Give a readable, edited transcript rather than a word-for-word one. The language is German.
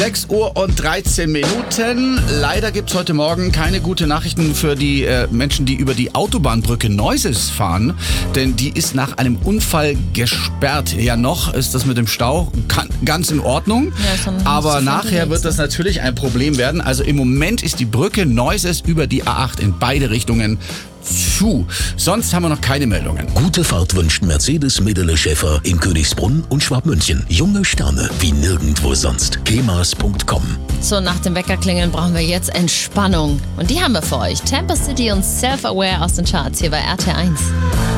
6:13 Uhr. Leider gibt es heute Morgen keine guten Nachrichten für die Menschen, die über die Autobahnbrücke Neuses fahren. Denn die ist nach einem Unfall gesperrt. Ja, noch ist das mit dem Stau ganz in Ordnung. Ja, aber nachher wird das natürlich ein Problem werden. Also im Moment ist die Brücke Neuses über die A8 in beide Richtungen zu. Sonst haben wir noch keine Meldungen. Gute Fahrt wünscht Mercedes Medele Schäfer in Königsbrunn und Schwabmünchen. Junge Sterne wie nirgendwo sonst. kemas.com. So, nach dem Weckerklingeln brauchen wir jetzt Entspannung. Und die haben wir für euch. Tampa City und Self-Aware aus den Charts hier bei RT1.